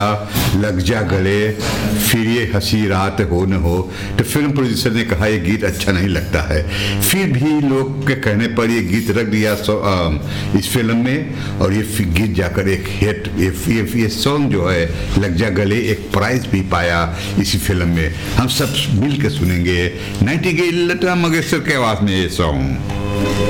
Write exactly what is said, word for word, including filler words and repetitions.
लग जा गले फिर ये हंसी रात हो न हो, तो फिल्म प्रोड्यूसर ने कहा ये गीत अच्छा नहीं लगता है। फिर भी लोग के कहने पर ये गीत रख दिया इस फिल्म में, और ये गीत जाकर एक हिट, ये ये, ये सॉन्ग जो है लग जा गले एक प्राइज भी पाया इसी फिल्म में। हम सब मिल के सुनेंगे नाइटिंगेल लता मंगेशकर के आवाज़ में ये सॉन्ग।